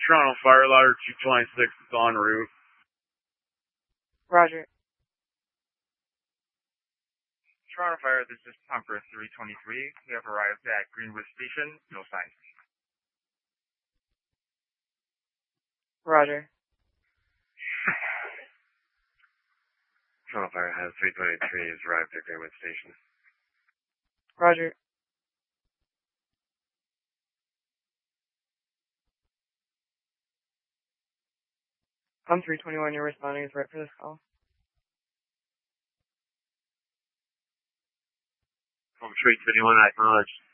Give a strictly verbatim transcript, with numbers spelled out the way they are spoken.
Toronto Fire Ladder two twenty-six is en route. Roger. Toronto Fire, this is Pumper three twenty-three. We have arrived at Greenwood Station. No signs. Roger. Toronto Fire has three twenty-three has arrived at Greenwood Station. Roger. I'm three twenty-one, you're responding is right for this call. Home three twenty-one, I acknowledge.